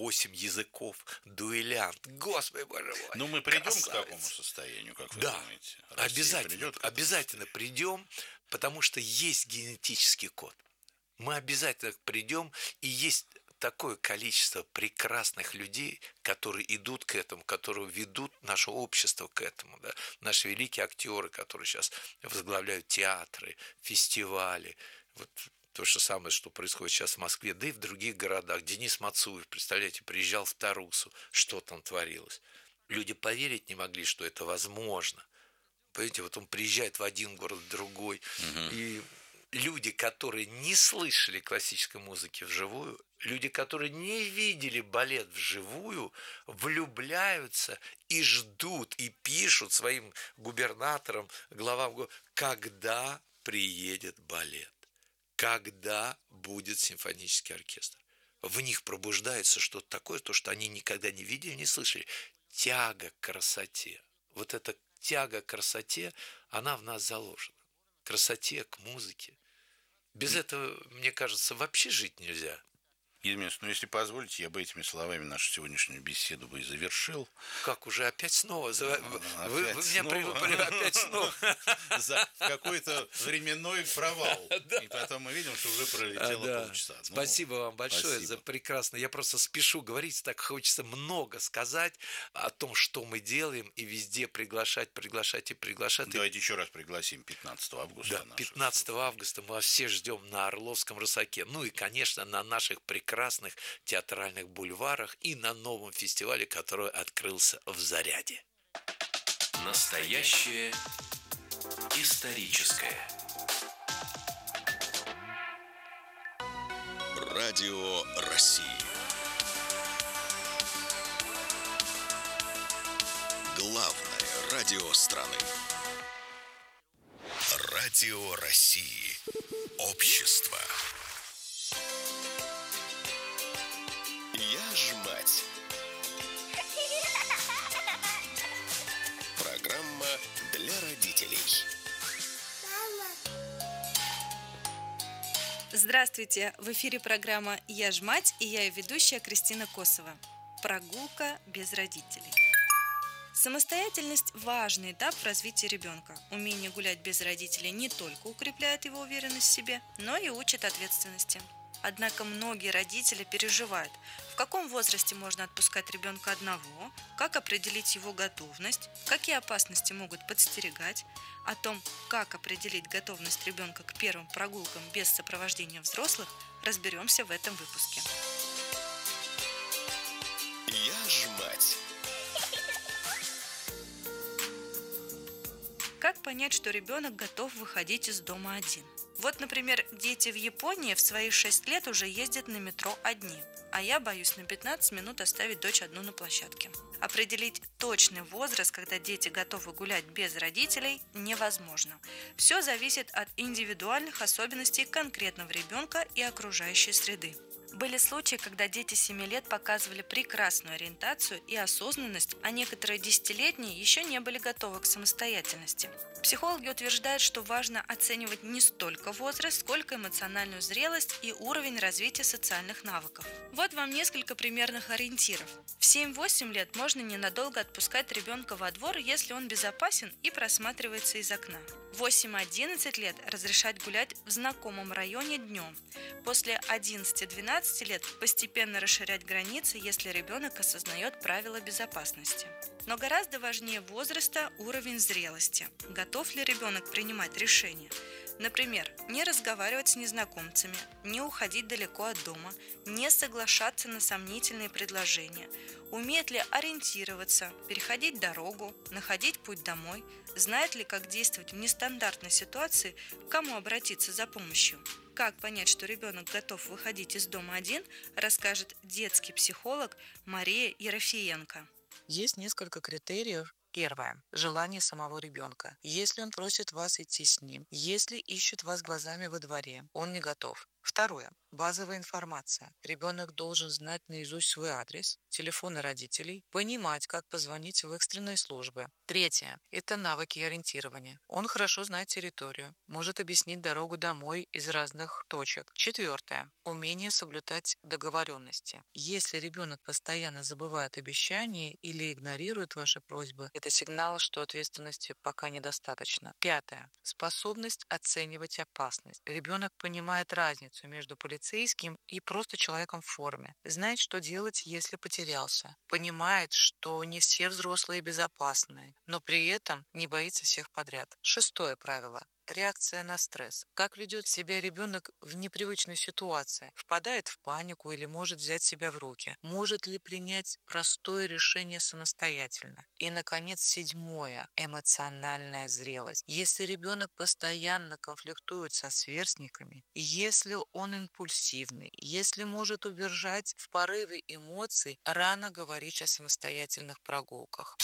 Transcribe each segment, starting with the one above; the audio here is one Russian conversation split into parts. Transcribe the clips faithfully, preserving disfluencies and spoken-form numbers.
восемь языков, дуэлянт. Господи, боже мой. Ну, мы придем красавец. к такому состоянию, как вы да, думаете? Россия обязательно, придет к обязательно придем, потому что есть генетический код. Мы обязательно придем, и есть такое количество прекрасных людей, которые идут к этому, которые ведут наше общество к этому. Да? Наши великие актеры, которые сейчас возглавляют театры, фестивали. Вот то же самое, что происходит сейчас в Москве, да и в других городах. Денис Мацуев, представляете, приезжал в Тарусу, что там творилось. Люди поверить не могли, что это возможно. Понимаете, вот он приезжает в один город, в другой, угу. и люди, которые не слышали классической музыки вживую, люди, которые не видели балет вживую, влюбляются и ждут, и пишут своим губернаторам, главам, когда приедет балет, когда будет симфонический оркестр. В них пробуждается что-то такое, то, что они никогда не видели, не слышали. Тяга к красоте. Вот эта тяга к красоте, она в нас заложена. К красоте, к музыке. Без этого, мне кажется, вообще жить нельзя. Едемец, ну если позволите, я бы этими словами нашу сегодняшнюю беседу бы и завершил. Как, уже опять снова? Вы, опять вы, вы меня привыкли опять снова. За какой-то временной провал. И потом мы видим, что уже пролетело полчаса. Спасибо вам большое за прекрасно. Я просто спешу говорить, так хочется много сказать о том, что мы делаем, и везде приглашать, приглашать и приглашать. Давайте еще раз пригласим пятнадцатого августа. Да, пятнадцатого августа мы вас все ждем на Орловском рысаке. Ну и, конечно, на наших прекрасных прекрасных театральных бульварах и на новом фестивале, который открылся в Заряде. Настоящее историческое. Радио России. Главное радио страны. Радио России. Общество. Я ж мать. Программа для родителей. Здравствуйте! В эфире программа «Я ж мать» и я ее ведущая Кристина Косова. Прогулка без родителей. Самостоятельность – важный этап в развитии ребенка. Умение гулять без родителей не только укрепляет его уверенность в себе, но и учит ответственности. Однако многие родители переживают, в каком возрасте можно отпускать ребенка одного, как определить его готовность, какие опасности могут подстерегать. О том, как определить готовность ребенка к первым прогулкам без сопровождения взрослых, разберемся в этом выпуске. Я ж мать. Как понять, что ребенок готов выходить из дома один? Вот, например, дети в Японии в свои шесть лет уже ездят на метро одни, а я боюсь на пятнадцать минут оставить дочь одну на площадке. Определить точный возраст, когда дети готовы гулять без родителей, невозможно. Все зависит от индивидуальных особенностей конкретного ребенка и окружающей среды. Были случаи, когда дети семи лет показывали прекрасную ориентацию и осознанность, а некоторые десятилетние еще не были готовы к самостоятельности. Психологи утверждают, что важно оценивать не столько возраст, сколько эмоциональную зрелость и уровень развития социальных навыков. Вот вам несколько примерных ориентиров. В семь-восемь лет можно ненадолго отпускать ребенка во двор, если он безопасен и просматривается из окна. В восемь-одиннадцать лет разрешать гулять в знакомом районе днем. После одиннадцати-двенадцати лет постепенно расширять границы, если ребенок осознает правила безопасности. Но гораздо важнее возраста уровень зрелости. Готов ли ребенок принимать решения? Например, не разговаривать с незнакомцами, не уходить далеко от дома, не соглашаться на сомнительные предложения, умеет ли ориентироваться, переходить дорогу, находить путь домой, знает ли, как действовать в нестандартной ситуации, к кому обратиться за помощью. Как понять, что ребенок готов выходить из дома один, расскажет детский психолог Мария Ерофеенко. Есть несколько критериев. Первое. Желание самого ребенка. Если он просит вас идти с ним, если ищет вас глазами во дворе, он не готов. Второе. Базовая информация. Ребенок должен знать наизусть свой адрес, телефоны родителей, понимать, как позвонить в экстренные службы. Третье. Это навыки ориентирования. Он хорошо знает территорию, может объяснить дорогу домой из разных точек. Четвертое. Умение соблюдать договоренности. Если ребенок постоянно забывает обещания или игнорирует ваши просьбы, это сигнал, что ответственности пока недостаточно. Пятое. Способность оценивать опасность. Ребенок понимает разницу между полицейским и просто человеком в форме. Знает, что делать, если потерялся. Понимает, что не все взрослые безопасные, но при этом не боится всех подряд. Шестое правило. Реакция на стресс. Как ведет себя ребенок в непривычной ситуации? Впадает в панику или может взять себя в руки? Может ли принять простое решение самостоятельно? И, наконец, седьмое. Эмоциональная зрелость. Если ребенок постоянно конфликтует со сверстниками, если он импульсивный, если может удержать в порыве эмоций, рано говорить о самостоятельных прогулках.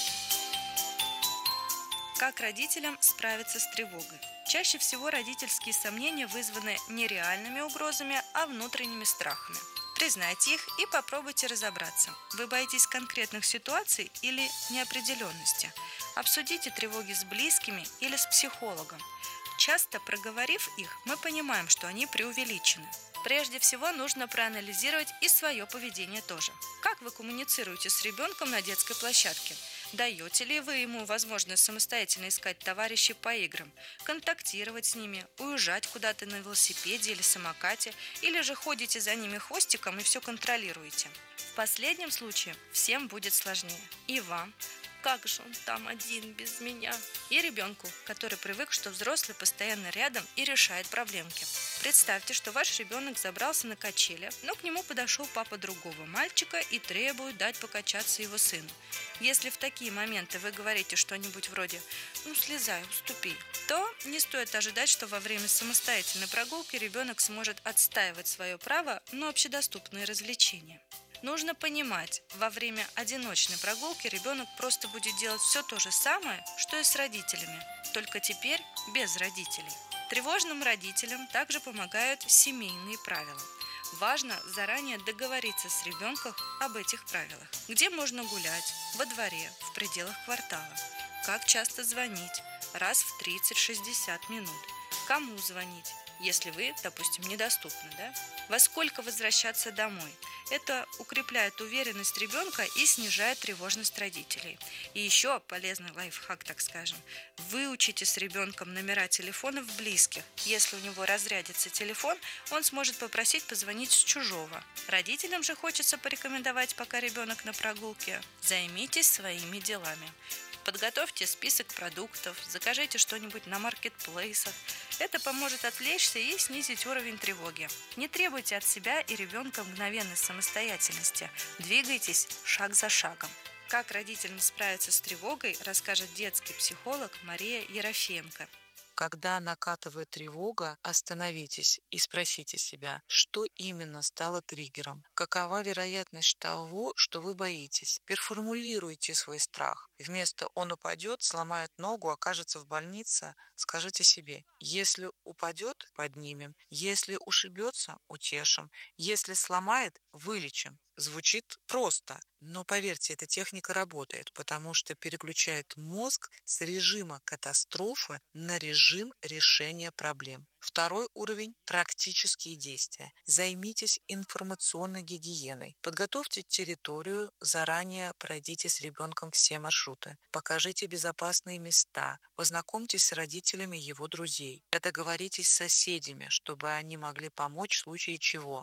Как родителям справиться с тревогой? Чаще всего родительские сомнения вызваны не реальными угрозами, а внутренними страхами. Признайте их и попробуйте разобраться. Вы боитесь конкретных ситуаций или неопределенности? Обсудите тревоги с близкими или с психологом. Часто проговорив их, мы понимаем, что они преувеличены. Прежде всего нужно проанализировать и свое поведение тоже. Как вы коммуницируете с ребенком на детской площадке? Даете ли вы ему возможность самостоятельно искать товарищей по играм, контактировать с ними, уезжать куда-то на велосипеде или самокате, или же ходите за ними хвостиком и все контролируете? В последнем случае всем будет сложнее. И вам. Как же он там один без меня? И ребенку, который привык, что взрослый постоянно рядом и решает проблемки. Представьте, что ваш ребенок забрался на качели, но к нему подошел папа другого мальчика и требует дать покачаться его сыну. Если в такие моменты вы говорите что-нибудь вроде «ну слезай, уступи», то не стоит ожидать, что во время самостоятельной прогулки ребенок сможет отстаивать свое право на общедоступные развлечения. Нужно понимать, во время одиночной прогулки ребенок просто будет делать все то же самое, что и с родителями, только теперь без родителей. Тревожным родителям также помогают семейные правила. Важно заранее договориться с ребенком об этих правилах. Где можно гулять, во дворе, в пределах квартала. Как часто звонить, раз в тридцать-шестьдесят минут. Кому звонить, если вы, допустим, недоступны, да? Во сколько возвращаться домой. Это укрепляет уверенность ребенка и снижает тревожность родителей. И еще полезный лайфхак, так скажем. Выучите с ребенком номера телефонов близких. Если у него разрядится телефон, он сможет попросить позвонить с чужого. Родителям же хочется порекомендовать, пока ребенок на прогулке, займитесь своими делами. Подготовьте список продуктов, закажите что-нибудь на маркетплейсах. Это поможет отвлечься и снизить уровень тревоги. Не требуйте от себя и ребенка мгновенной самостоятельности. Двигайтесь шаг за шагом. Как родителям справиться с тревогой, расскажет детский психолог Мария Ерофеенко. Когда накатывает тревога, остановитесь и спросите себя, что именно стало триггером. Какова вероятность того, что вы боитесь? Переформулируйте свой страх. Вместо «он упадет», сломает ногу, окажется в больнице, скажите себе, если упадет, поднимем, если ушибется, утешим, если сломает, вылечим. Звучит просто, но поверьте, эта техника работает, потому что переключает мозг с режима катастрофы на режим решения проблем. Второй уровень – практические действия. Займитесь информационной гигиеной. Подготовьте территорию, заранее пройдите с ребенком все маршруты. Покажите безопасные места. Познакомьтесь с родителями его друзей. Договоритесь с соседями, чтобы они могли помочь в случае чего.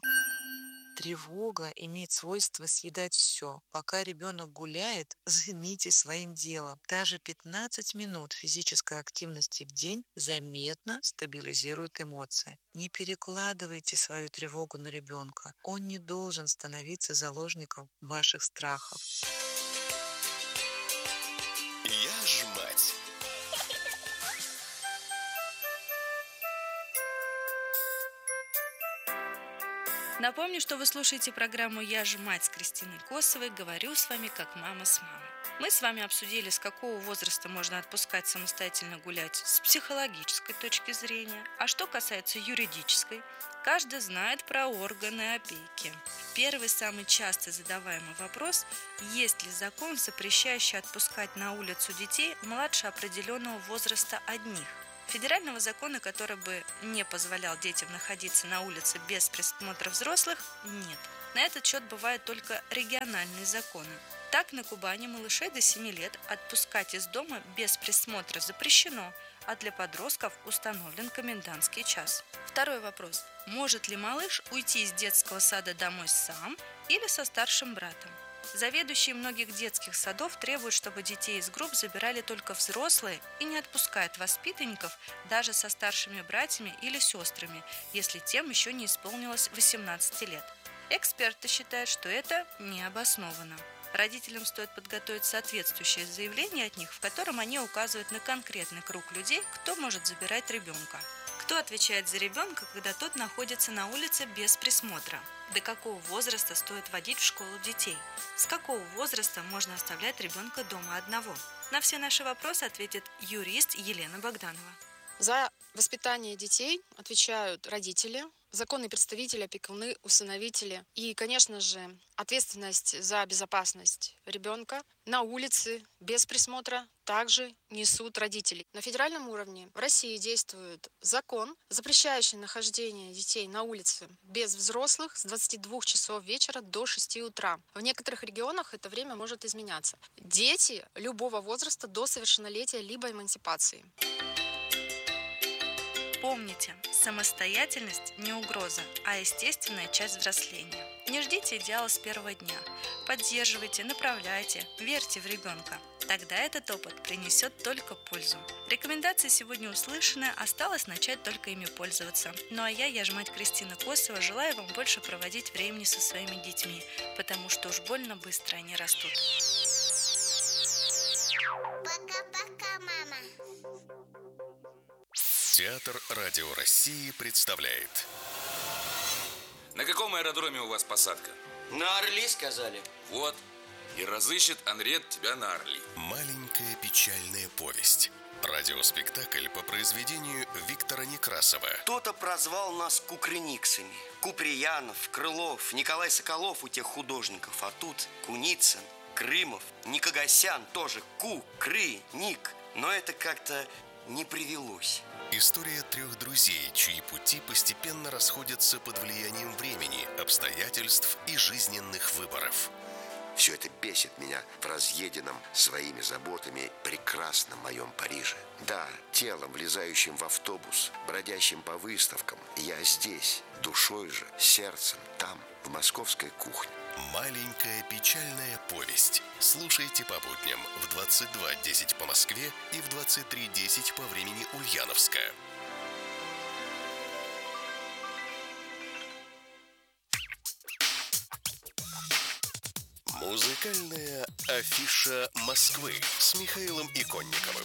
Тревога имеет свойство съедать все. Пока ребенок гуляет, займитесь своим делом. Даже пятнадцать минут физической активности в день заметно стабилизирует эмоции. Не перекладывайте свою тревогу на ребенка. Он не должен становиться заложником ваших страхов. Я ж мать. Напомню, что вы слушаете программу «Я же мать» с Кристиной Косовой. Говорю с вами как мама с мамой. Мы с вами обсудили, с какого возраста можно отпускать самостоятельно гулять с психологической точки зрения. А что касается юридической, каждый знает про органы опеки. Первый самый часто задаваемый вопрос – есть ли закон, запрещающий отпускать на улицу детей младше определенного возраста одних? Федерального закона, который бы не позволял детям находиться на улице без присмотра взрослых, нет. На этот счет бывают только региональные законы. Так, на Кубани малышей до семи лет отпускать из дома без присмотра запрещено, а для подростков установлен комендантский час. Второй вопрос. Может ли малыш уйти из детского сада домой сам или со старшим братом? Заведующие многих детских садов требуют, чтобы детей из групп забирали только взрослые и не отпускают воспитанников даже со старшими братьями или сестрами, если тем еще не исполнилось восемнадцати лет. Эксперты считают, что это необоснованно. Родителям стоит подготовить соответствующее заявление от них, в котором они указывают на конкретный круг людей, кто может забирать ребенка. Кто отвечает за ребенка, когда тот находится на улице без присмотра? До какого возраста стоит водить в школу детей? С какого возраста можно оставлять ребенка дома одного? На все наши вопросы ответит юрист Елена Богданова. За воспитание детей отвечают родители, законные представители, опекуны, усыновители. И, конечно же, ответственность за безопасность ребенка на улице без присмотра также несут родители. На федеральном уровне в России действует закон, запрещающий нахождение детей на улице без взрослых с двадцати двух часов вечера до шести утра. В некоторых регионах это время может изменяться. Дети любого возраста до совершеннолетия либо эмансипации. Помните, самостоятельность не угроза, а естественная часть взросления. Не ждите идеала с первого дня. Поддерживайте, направляйте, верьте в ребенка. Тогда этот опыт принесет только пользу. Рекомендации сегодня услышаны, осталось начать только ими пользоваться. Ну а я, я же мать Кристина Косова, желаю вам больше проводить времени со своими детьми, потому что уж больно быстро они растут. Пока-пока, мама. Театр Радио России представляет. На каком аэродроме у вас посадка? На Орли, сказали. Вот. И разыщет Анрет тебя на Орли. Маленькая печальная повесть. Радиоспектакль по произведению Виктора Некрасова. Кто-то прозвал нас кукрыниксами. Куприянов, Крылов, Николай Соколов у тех художников. А тут Куницын, Крымов, Никогасян тоже. Ку, Кры, Ник. Но это как-то не привелось. История трех друзей, чьи пути постепенно расходятся под влиянием времени, обстоятельств и жизненных выборов. Все это бесит меня в разъеденном своими заботами прекрасном моем Париже. Да, телом, влезающим в автобус, бродящим по выставкам. Я здесь, душой же, сердцем, там, в московской кухне. Маленькая печальная повесть. Слушайте по будням в двадцать два десять по Москве и в двадцать три десять по времени Ульяновска. Музыкальная афиша Москвы с Михаилом Иконниковым.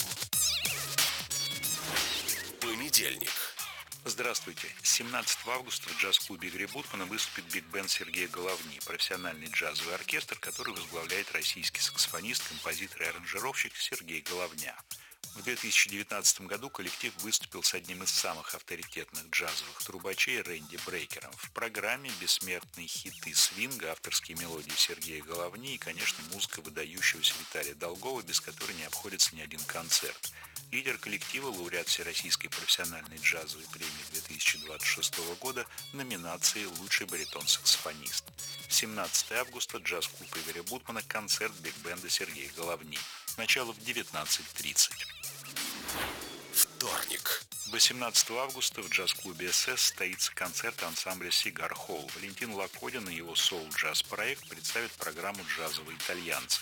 Понедельник. Здравствуйте. семнадцатого августа в джаз-клубе Игоря Бутмана выступит биг-бенд Сергея Головни, профессиональный джазовый оркестр, который возглавляет российский саксофонист, композитор и аранжировщик Сергей Головня. В две тысячи девятнадцатом году коллектив выступил с одним из самых авторитетных джазовых трубачей Рэнди Брейкером. В программе бессмертные хиты свинга, авторские мелодии Сергея Головни и, конечно, музыка выдающегося Виталия Долгова, без которой не обходится ни один концерт. Лидер коллектива, лауреат Всероссийской профессиональной джазовой премии две тысячи двадцать шестого года, номинации «Лучший баритон-саксофонист». семнадцатого августа, джаз-клуб Игоря Бутмана, концерт биг-бенда Сергея Головни. Начало в девятнадцать тридцать. Вторник. восемнадцатого августа в джаз-клубе эс эс состоится концерт ансамбля «Сигар Холл». Валентин Лакодин и его соул-джаз-проект представят программу «Джазовые итальянцы».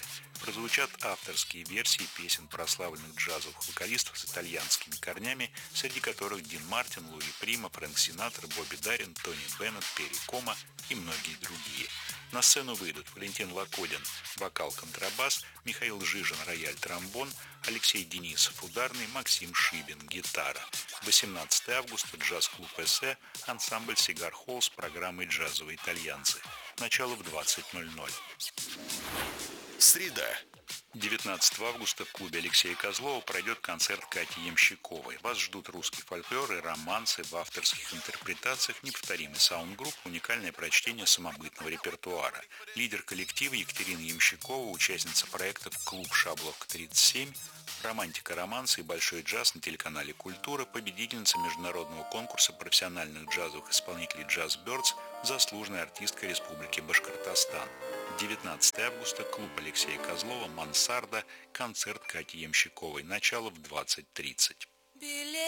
прозвучат авторские версии песен прославленных джазовых вокалистов с итальянскими корнями, среди которых Дин Мартин, Луи Прима, Фрэнк Синатра, Бобби Даррин, Тони Беннет, Перри Комо и многие другие. На сцену выйдут Валентин Лакодин, вокал-контрабас, Михаил Жижин, рояль-тромбон, Алексей Денисов, ударный, Максим Шибин, гитара. восемнадцатого августа, джаз-клуб «Эссе», ансамбль «Сигар Холл» с программой «Джазовые итальянцы». Начало в двадцать ноль ноль. Среда. девятнадцатого августа в клубе Алексея Козлова пройдет концерт Кати Ямщиковой. Вас ждут русский фольклор и романсы в авторских интерпретациях, неповторимый саунд-групп, уникальное прочтение самобытного репертуара. Лидер коллектива Екатерина Ямщикова, участница проектов «Клуб Шабловка тридцать семь», романтика романса и большой джаз на телеканале «Культура», победительница международного конкурса профессиональных джазовых исполнителей «Джаз Бёрдс», заслуженная артистка Республики Башкортостан. девятнадцатого августа, клуб Алексея Козлова, «Мансарда», концерт Кати Ямщиковой. Начало в двадцать тридцать.